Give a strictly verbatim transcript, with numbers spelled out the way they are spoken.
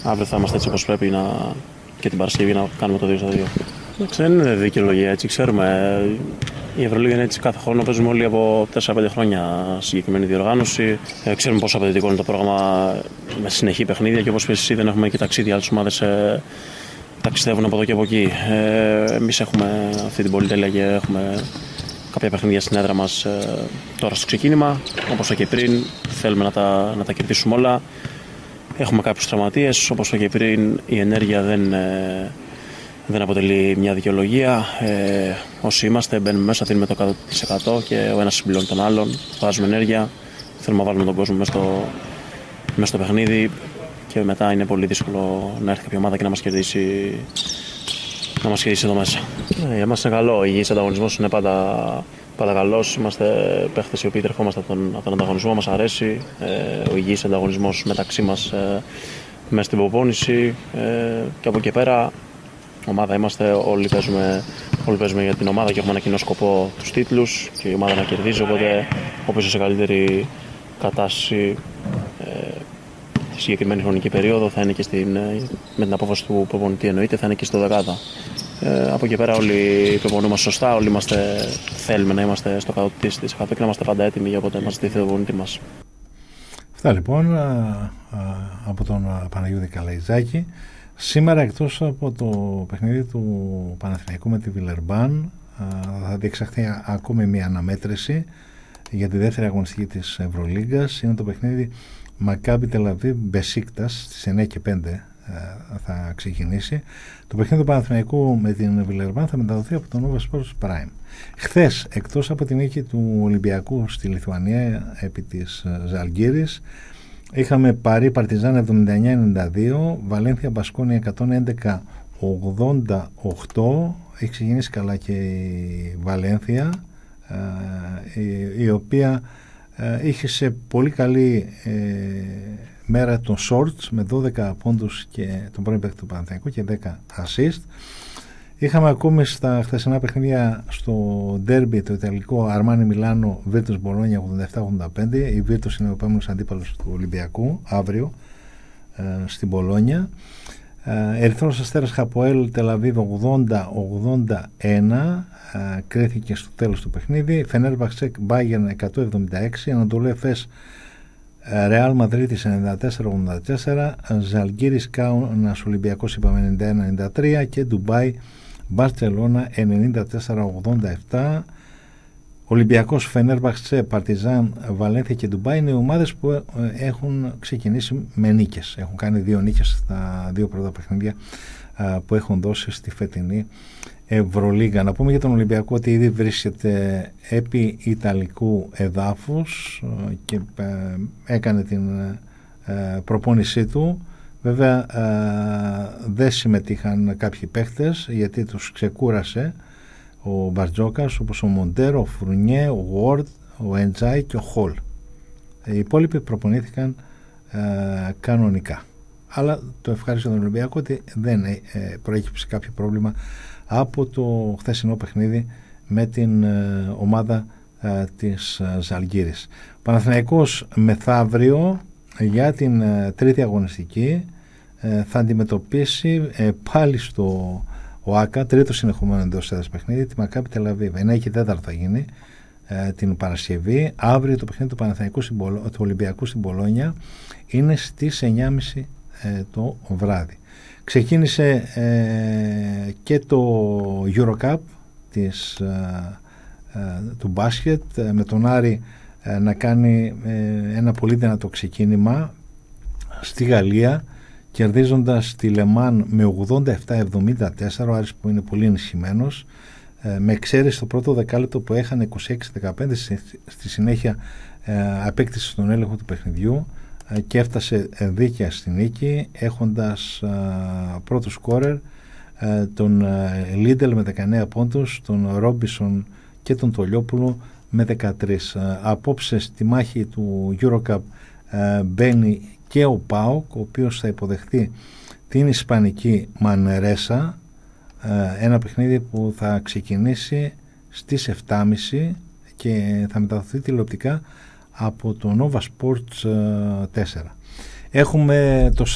αύριο θα είμαστε έτσι όπως πρέπει να... και την Παρασκευή να κάνουμε το δύο στα δύο. Δεν είναι δικαιολογία, έτσι ξέρουμε. Η Ευρωλίγα είναι έτσι κάθε χρόνο. Παίζουμε όλοι από τέσσερα πέντε χρόνια συγκεκριμένη διοργάνωση. Ε, ξέρουμε πόσο απαιτητικό είναι το πρόγραμμα με συνεχή παιχνίδια και όπως πες εσύ, δεν έχουμε και ταξίδια. Άλλες ομάδες ε, ταξιδεύουν από εδώ και από εκεί. Ε, εμείς έχουμε αυτή την πολυτέλεια και έχουμε κάποια παιχνίδια στην έδρα μας ε, τώρα στο ξεκίνημα. Όπως και πριν, θέλουμε να τα, να τα κερδίσουμε όλα. Έχουμε κάποιους τραυματίες. Όπως και πριν, η ενέργεια δεν. Ε, Δεν αποτελεί μια δικαιολογία. Ε, όσοι είμαστε, μπαίνουμε μέσα, δίνουμε το εκατό τοις εκατό και ο ένας συμπληρώνει τον άλλον. Βάζουμε ενέργεια. Θέλουμε να βάλουμε τον κόσμο μέσα στο, μέσα στο παιχνίδι και μετά είναι πολύ δύσκολο να έρθει κάποια ομάδα και να μας κερδίσει, να μας κερδίσει εδώ μέσα. Ε, για μας είναι καλό. Ο υγιής ανταγωνισμός είναι πάντα, πάντα καλός. Είμαστε παίχτες οι οποίοι τρεχόμαστε από τον, από τον ανταγωνισμό. Μας αρέσει. Ε, ο υγιής ανταγωνισμός μεταξύ μας ε, μέσα στην προπόνηση ε, και από εκεί πέρα. Ομάδα είμαστε, όλοι παίζουμε, όλοι παίζουμε για την ομάδα και έχουμε ένα κοινό σκοπό, τους τίτλους και η ομάδα να κερδίζει, οπότε όποιος είναι σε καλύτερη κατάσταση ε, στη συγκεκριμένη χρονική περίοδο θα είναι και στην, με την απόφαση του προπονητή εννοείται, θα είναι και στο δεκάδα. Ε, από εκεί πέρα όλοι προπονούμαστε σωστά, όλοι είμαστε, θέλουμε να είμαστε στο εκατό τοις εκατό και να είμαστε πάντα έτοιμοι για όποτε μας στήθει ο προπονητή μας. Αυτά λοιπόν α, α, από τον Παναγιώτη Καλαϊτζάκη. Σήμερα εκτός από το παιχνίδι του Παναθηναϊκού με τη Βιλερμπάν θα διεξαχθεί ακόμη μια αναμέτρηση για τη δεύτερη αγωνιστική της Ευρωλίγκας. Είναι το παιχνίδι Μακάμπι Τελαβίβ Μπεσίκτας στις εννιά και πέντε θα ξεκινήσει. Το παιχνίδι του Παναθηναϊκού με την Βιλερμπάν θα μεταδοθεί από το Nova Sports Prime. Χθες, εκτός από την νίκη του Ολυμπιακού στη Λιθουανία επί της Ζαλγκίρης, είχαμε Παρί Παρτιζάν εβδομήντα εννιά ενενήντα δύο, Βαλένθια Μπασκόνια εκατόν έντεκα ογδόντα οκτώ. Έχει ξεκινήσει καλά και η Βαλένθια, η, η οποία είχε σε πολύ καλή ε, μέρα τον Σόρτς με δώδεκα πόντους και τον πρώην παίκτη του Παναθηναϊκού και δέκα assist. Είχαμε ακόμη στα χθεσινά παιχνίδια στο ντέρμπι το ιταλικό Αρμάνι Μιλάνο Βίρτους Μπολόνια ογδόντα επτά ογδόντα πέντε. Η Βίρτους είναι ο επόμενος αντίπαλος του Ολυμπιακού αύριο ε, στην Μπολόνια. ε, Ερυθρός Αστέρας Χαποέλ Τελαβίβ ογδόντα ογδόντα ένα, ε, κρίθηκε στο τέλος του παιχνίδι. Φενέρμπαχτσε Μπάγερν εκατόν εβδομήντα έξι, Ανατολού Εφές Ρεάλ Μαδρίτης ενενήντα τέσσερα ογδόντα τέσσερα, Ζαλγκίρις Κάουνας Ολυμπιακός είπαμε ενενήντα ένα ενενήντα τρία και Ντουμπάι Μπαρτσελώνα ενενήντα τέσσερα ογδόντα επτά. Ολυμπιακός, Φενέρμπαχτσε, Παρτιζάν, Βαλένθια και Ντουμπάι είναι οι ομάδες που έχουν ξεκινήσει με νίκες. Έχουν κάνει δύο νίκες στα δύο πρώτα παιχνίδια που έχουν δώσει στη φετινή Ευρωλίγα. Να πούμε για τον Ολυμπιακό ότι ήδη βρίσκεται επί Ιταλικού εδάφους και έκανε την προπόνησή του. Βέβαια δεν συμμετείχαν κάποιοι παίχτες γιατί τους ξεκούρασε ο Μπαρτζόκας, όπως ο Μοντέρο, ο Φρουνιέ, ο Γουόρντ, ο Εντζάι και ο Χολ. Οι υπόλοιποι προπονήθηκαν κανονικά. Αλλά το ευχάριστο τον Ολυμπιακό ότι δεν προέκυψε κάποιο πρόβλημα από το χθεσινό παιχνίδι με την ε, ομάδα ε, της ε, Ζαλγκίρης. Παναθηναϊκός μεθαύριο για την ε, τρίτη αγωνιστική ε, θα αντιμετωπίσει ε, πάλι στο ΟΑΚΑ, τρίτο συνεχόμενο εντός έδρας παιχνίδι, τη Μακάμπι Τελαβίβ. εννιά και τέταρτο θα γίνει ε, την Παρασκευή. Αύριο το παιχνίδι του Παναθηναϊκού του Ολυμπιακού στην Πολόνια είναι στις εννιά και μισή ε, το βράδυ. Ξεκίνησε ε, και το Eurocup της, ε, ε, του μπάσκετ ε, με τον Άρη ε, να κάνει ε, ένα πολύ δυνατό ξεκίνημα στη Γαλλία, κερδίζοντας τη Λεμάν με ογδόντα επτά εβδομήντα τέσσερα, ο Άρης που είναι πολύ ενισχυμένος, ε, με εξαίρεση το πρώτο δεκάλεπτο που έχανε είκοσι έξι δεκαπέντε, στη, στη συνέχεια ε, απέκτησε τον έλεγχο του παιχνιδιού και έφτασε δίκαια στη νίκη, έχοντας α, πρώτο σκόρερ α, τον Λίντελ με δεκαεννέα πόντους, τον Ρόμπισον και τον Τολιόπουλο με δεκατρία. Α, απόψε στη μάχη του Eurocup α, μπαίνει και ο ΠΑΟΚ, ο οποίος θα υποδεχθεί την Ισπανική Μανερέσα, α, ένα παιχνίδι που θα ξεκινήσει στις επτά και μισή και θα μεταδοθεί τηλεοπτικά από το Nova Sports τέσσερα. Έχουμε το